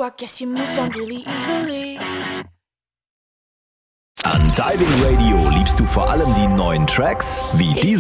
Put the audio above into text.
I guess you moved on really easily. An Diving Radio liebst du vor allem die neuen Tracks wie diese.